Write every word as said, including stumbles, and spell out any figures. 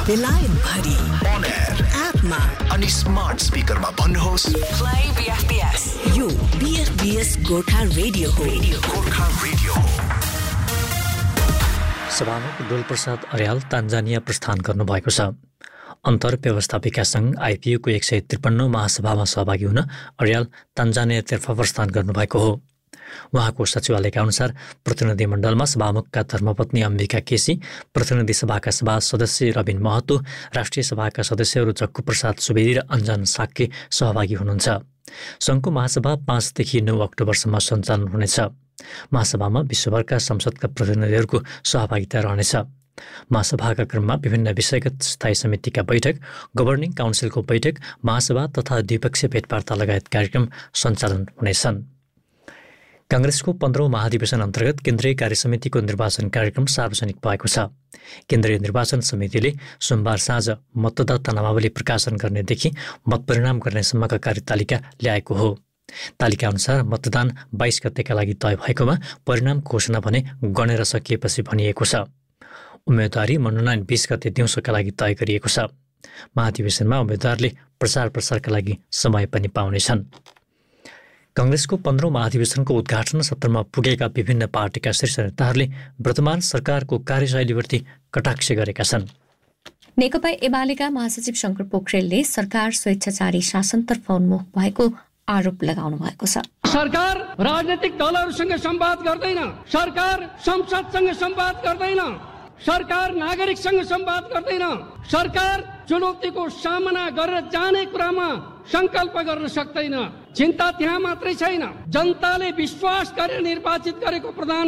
बेलायत भरि on air एपमा अनि स्मार्ट स्पिकरमा भन्नुहोस् play B F B S यो B F B S Gorkha radio हो गोर्खा रेडियो हो। सभामुख डोलप्रसाद अर्याल तान्जानिया प्रस्थान गर्नुभएको छ। अन्तर व्यवस्थापिका सङ्घ आइपियुको एक सय त्रिपन्न महासभामा सहभागी हुन अर्याल तान्जानियातर्फ प्रस्थान गर्नुभएको हो। उहाँको सचिवालयका अनुसार प्रतिनिधिमण्डलमा सभामुखका धर्मपत्नी अम्बिका केसी, प्रतिनिधि सभाका सभा सदस्य रबिन महतो, राष्ट्रिय सभाका सदस्यहरू जक्कु प्रसाद सुवेदी र अञ्जन साक्के सहभागी हुनुहुन्छ। सङ्घको महासभा पाँचदेखि नौ अक्टोबरसम्म सञ्चालन हुनेछ। महासभामा विश्वभरका संसदका प्रतिनिधिहरूको सहभागिता रहनेछ। महासभाका क्रममा विभिन्न विषयगत स्थायी समितिका बैठक, गभर्निङ काउन्सिलको बैठक, महासभा तथा द्विपक्षीय भेटवार्ता लगायत कार्यक्रम सञ्चालन हुनेछन्। काङ्ग्रेसको पन्ध्रौँ महाधिवेशन अन्तर्गत केन्द्रीय कार्यसमितिको निर्वाचन कार्यक्रम सार्वजनिक भएको छ। केन्द्रीय निर्वाचन समितिले सोमबार साँझ मतदाता नामावली प्रकाशन गर्नेदेखि मतपरिणाम गर्नेसम्मका कार्यतालिका ल्याएको हो। तालिका अनुसार मतदान बाइस गतेका लागि तय भएकोमा परिणाम घोषणा भने गणेर सकिएपछि भनिएको छ। उम्मेदवारी मनोनयन बिस गते दिउँसोका लागि तय गरिएको छ। महाधिवेशनमा उम्मेदवारले प्रचार प्रसारका लागि समय पनि पाउनेछन्। काङ्ग्रेसको पन्ध्रौँ महाधिवेशनको उद्घाटन सत्रमा पुगेका विभिन्न पार्टीका शीर्ष नेताहरूले वर्तमान सरकारको कार्यशैलीप्रति कटाक्ष गरेका छन्। नेकपा एमालेका महासचिव शङ्कर पोखरेलले सरकार स्वेच्छाचारी शासनतर्फ उन्मुख भएको आरोप लगाउनु भएको छ। सरकार राजनीतिक दलहरूसँग संवाद गर्दैन, सरकार संसदसँग संवाद गर्दैन, सरकार नागरिकसँग संवाद गर्दैन, सरकार चुनौतीको सामना गरेर जाने कुरामा संकल्प गर्न सक्दैन। चिन्ता त्यहाँ मात्रै छैन, जनताले विश्वास गरेर निर्वाचित गरेको प्रधान